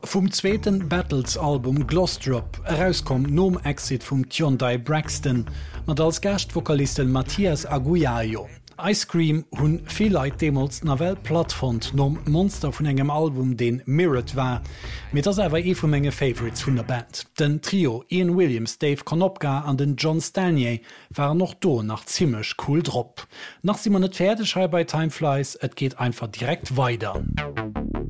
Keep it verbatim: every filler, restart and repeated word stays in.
Vom zweiten Battles-Album Glossdrop herauskom nom Exit vum Hyundai Braxton, mat als Gastvokalisten Matthias Aguayo. Ice Cream hunn viel Leiit demmals na Weltplattfond nom Monster vun engem Album den Mirrored war, mit ass ewer e vum enge Favorites vun der Band. Den Trio Ian Williams, Dave Konopka an den John Stanier waren noch do nach ziemlich cool Drop. Nach si man net Pferderdeschrei bei Timeflies, et geht einfach direkt weiter.